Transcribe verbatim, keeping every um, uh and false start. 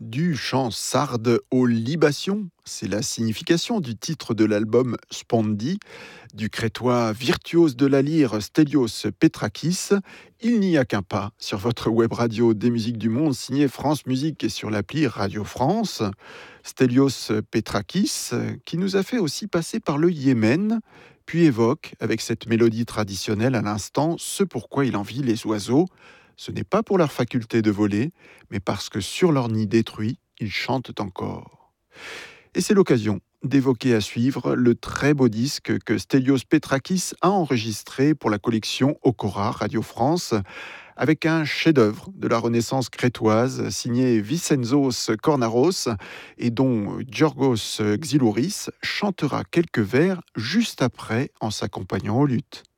Du chant sarde aux libations, c'est la signification du titre de l'album Spondi, du crétois virtuose de la lyre Stelios Petrakis. Il n'y a qu'un pas sur votre web radio des musiques du monde, signé France Musique et sur l'appli Radio France. Stelios Petrakis, qui nous a fait aussi passer par le Yémen, puis évoque, avec cette mélodie traditionnelle à l'instant, ce pourquoi il envie les oiseaux. Ce n'est pas pour leur faculté de voler, mais parce que sur leur nid détruit, ils chantent encore. Et c'est l'occasion d'évoquer à suivre le très beau disque que Stelios Petrakis a enregistré pour la collection Okora Radio France, avec un chef-d'œuvre de la Renaissance crétoise signé Vicenzos Kornaros et dont Giorgos Xylouris chantera quelques vers juste après en s'accompagnant au luth.